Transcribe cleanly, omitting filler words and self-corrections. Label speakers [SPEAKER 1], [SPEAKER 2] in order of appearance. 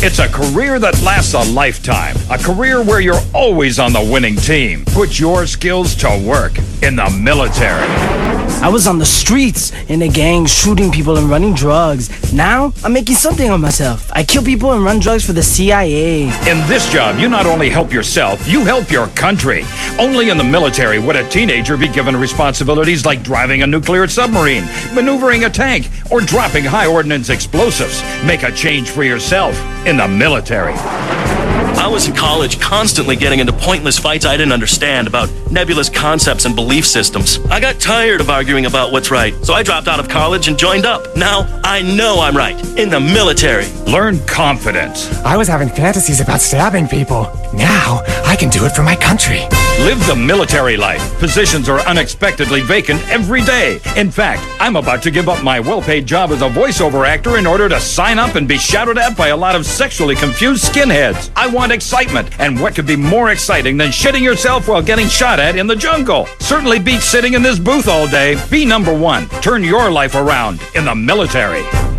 [SPEAKER 1] It's a career that lasts a lifetime. A career where you're always on the winning team. Put your skills to work in the military.
[SPEAKER 2] I was on the streets, in a gang, shooting people and running drugs. Now, I'm making something of myself. I kill people and run drugs for the CIA.
[SPEAKER 1] In this job, you not only help yourself, you help your country. Only in the military would a teenager be given responsibilities like driving a nuclear submarine, maneuvering a tank, or dropping high-ordnance explosives. Make a change for yourself in the military.
[SPEAKER 3] I was in college constantly getting into pointless fights I didn't understand about nebulous concepts and belief systems. I got tired of arguing about what's right, so I dropped out of college and joined up. Now, I know I'm right. In the military.
[SPEAKER 1] Learn confidence.
[SPEAKER 4] I was having fantasies about stabbing people. Now, I can do it for my country.
[SPEAKER 1] Live the military life. Positions are unexpectedly vacant every day. In fact, I'm about to give up my well-paid job as a voiceover actor in order to sign up and be shouted at by a lot of sexually confused skinheads. I want excitement, and what could be more exciting than shitting yourself while getting shot at in the jungle? Certainly beats sitting in this booth all day. Be number one. Turn your life around in the military.